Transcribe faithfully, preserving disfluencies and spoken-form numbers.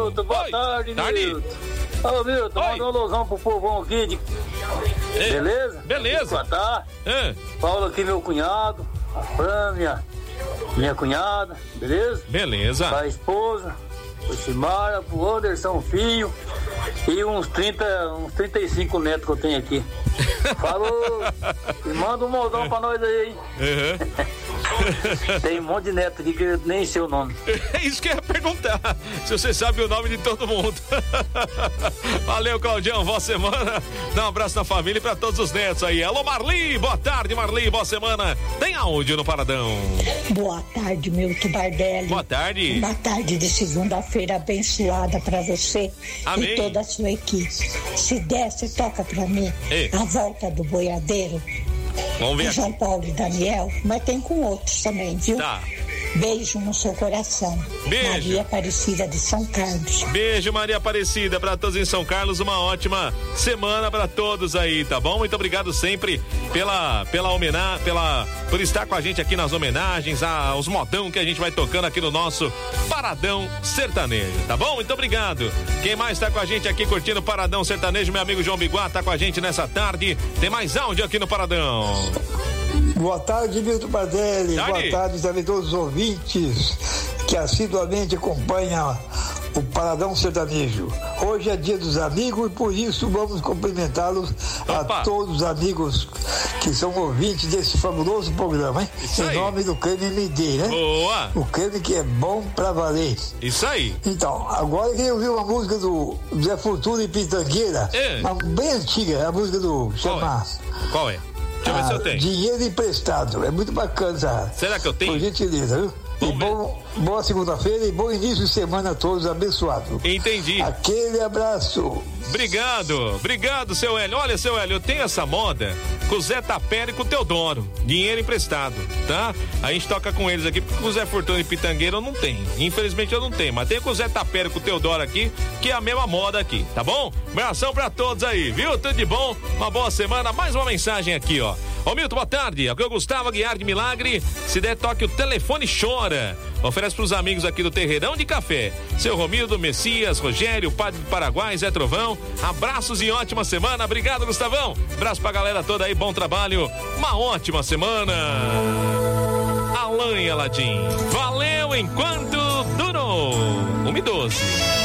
Milton, boa Oi. tarde, Tarde. Milton. Ô, Milton, manda um alusão pro povão aqui. De... Ei, Beleza? beleza. Boa tarde. É. Paulo aqui, meu cunhado. A Fran, minha, minha cunhada. Beleza? Beleza. A esposa. O Simara, pro Anderson, filho. E uns trinta, uns trinta e cinco netos que eu tenho aqui. Falou. E manda um moldão pra nós aí, hein? Uhum. Tem um monte de neto aqui que eu nem sei o nome. É isso que eu ia perguntar, se você sabe o nome de todo mundo. Valeu, Claudião, boa semana. Dá um abraço na família e pra todos os netos aí. Alô, Marli, boa tarde, Marli, boa semana. Tem aonde no Paradão? Boa tarde, Milton Bardelli. Boa tarde. Uma tarde de segunda-feira abençoada pra você. Amém. E toda a sua equipe. Se der, você toca pra mim. Ei. A volta do boiadeiro. Vamos ver Com aqui. João Paulo e Daniel, mas tem com outros também, viu? Tá. Beijo no seu coração. Beijo. Maria Aparecida de São Carlos. Beijo, Maria Aparecida, pra todos em São Carlos, uma ótima semana pra todos aí, tá bom? Muito obrigado sempre pela, pela homenagem, pela, por estar com a gente aqui nas homenagens aos modão que a gente vai tocando aqui no nosso Paradão Sertanejo, tá bom? Muito obrigado. Quem mais tá com a gente aqui curtindo o Paradão Sertanejo, meu amigo João Biguá, tá com a gente nessa tarde. Tem mais áudio aqui no Paradão. Boa tarde, Milton Bardelli. Tarde. Boa tarde também a todos os ouvintes que assiduamente acompanham o Paradão Sertanejo. Hoje é dia dos amigos e por isso vamos cumprimentá-los a todos os amigos que são ouvintes desse fabuloso programa, hein? Isso em aí. nome do creme M D, né? Boa. O creme que é bom pra valer. Isso aí. Então, agora eu queria ouvir uma música do Zé Fortuna e Pitangueira, É. uma bem antiga, a música do chama Qual é? Deixa eu ver se eu tenho. Dinheiro Emprestado. É muito bacana essa. Será que eu tenho? Por gentileza, viu? E bom, boa segunda-feira e bom início de semana a todos, abençoado. Entendi. Aquele abraço. Obrigado, obrigado, seu Hélio. Olha, seu Hélio, eu tenho essa moda com o Zé Tapera e com o Teodoro. Dinheiro emprestado, tá? A gente toca com eles aqui, porque com o Zé Fortuna e Pitangueira eu não tenho. Infelizmente eu não tenho, mas tem com o Zé Tapera e com o Teodoro aqui, que é a mesma moda aqui, tá bom? Abração pra todos aí, viu? Tudo de bom, uma boa semana. Mais uma mensagem aqui, ó. Ô Milton, boa tarde. Aqui é o Gustavo Aguiar de Milagre. Se der toque, o telefone chora. Oferece pros amigos aqui do Terreirão de Café. Seu Romildo, Messias, Rogério, Padre do Paraguai, Zé Trovão. Abraços e ótima semana. Obrigado, Gustavão. Abraço pra galera toda aí, bom trabalho. Uma ótima semana. Alain Aladim. Valeu enquanto durou. uma e doze.